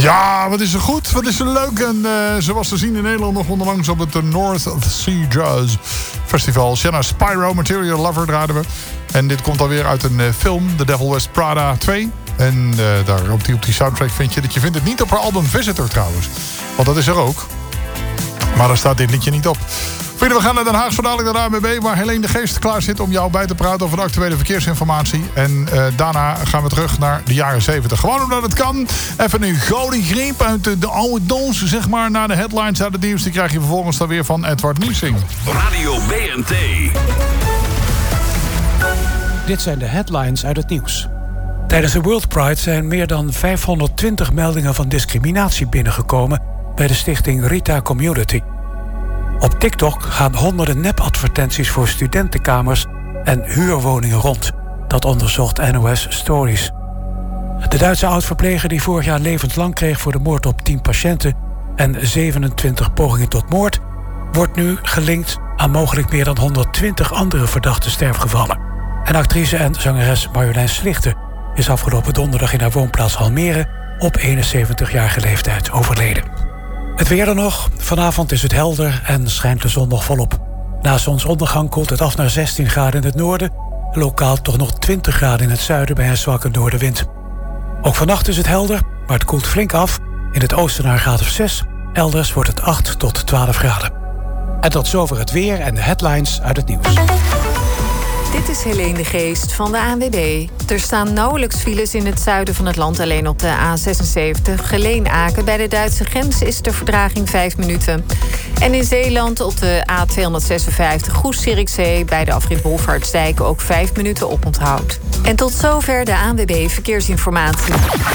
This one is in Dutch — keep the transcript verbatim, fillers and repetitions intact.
Ja, wat is er goed, wat is er leuk. En uh, zoals te zien in Nederland nog onderlangs op het North Sea Jazz Festival. Shanna Spyro, Material Lover draaiden we. En dit komt alweer uit een uh, film, The Devil Wears Prada twee. En uh, daar op die, op die soundtrack vind je dat je vindt het niet op haar album Visitor trouwens. Want dat is er ook. Maar daar staat dit liedje niet op. Vrienden, we gaan naar Den Haag, zo dadelijk naar de A N W B... waar Helene de Geest klaar zit om jou bij te praten over de actuele verkeersinformatie. En uh, daarna gaan we terug naar de jaren zeventig. Gewoon omdat het kan. Even een gouden greep uit de, de oude doos, zeg maar, naar de headlines uit het nieuws. Die krijg je vervolgens dan weer van Edward Niesing. Radio B N T. Dit zijn de headlines uit het nieuws. Tijdens de World Pride zijn meer dan vijfhonderdtwintig meldingen van discriminatie binnengekomen bij de stichting Rita Community. Op TikTok gaan honderden nepadvertenties voor studentenkamers en huurwoningen rond. Dat onderzocht N O S Stories. De Duitse oud-verpleger die vorig jaar levenslang kreeg voor de moord op tien patiënten en zevenentwintig pogingen tot moord, wordt nu gelinkt aan mogelijk meer dan honderdtwintig andere verdachte sterfgevallen. En actrice en zangeres Marjolein Slichter is afgelopen donderdag in haar woonplaats Almere op eenenzeventigjarige leeftijd overleden. Het weer dan nog. Vanavond is het helder en schijnt de zon nog volop. Na zonsondergang koelt het af naar zestien graden in het noorden. Lokaal toch nog twintig graden in het zuiden bij een zwakke noordenwind. Ook vannacht is het helder, maar het koelt flink af. In het oosten naar een graad of zes. Elders wordt het acht tot twaalf graden. En tot zover het weer en de headlines uit het nieuws. Dit is Helene de Geest van de A N W B. Er staan nauwelijks files in het zuiden van het land. Alleen op de A zesenzeventig Geleen-Aken. Bij de Duitse grens is de vertraging vijf minuten. En in Zeeland op de A tweehonderdzesenvijftig Goes-Zierikzee... bij de afrit Wolvaartsdijk ook vijf minuten oponthoud. En tot zover de A N W B Verkeersinformatie.